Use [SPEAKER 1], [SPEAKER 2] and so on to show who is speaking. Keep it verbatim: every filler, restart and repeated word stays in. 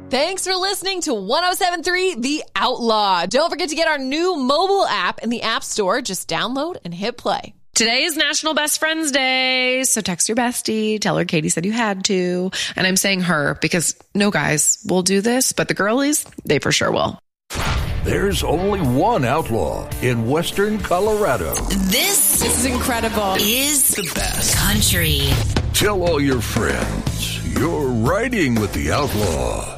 [SPEAKER 1] Thanks for listening to one oh seven point three The Outlaw. Don't forget to get our new mobile app in the App Store. Just download and hit play. Today is National Best Friends Day, so text your bestie. Tell her Katie said you had to. And I'm saying her because no guys will do this, but the girlies, they for sure will.
[SPEAKER 2] There's only one outlaw in Western Colorado.
[SPEAKER 3] This,
[SPEAKER 4] this is incredible.
[SPEAKER 3] Is the best country.
[SPEAKER 2] Tell all your friends you're riding with the outlaw.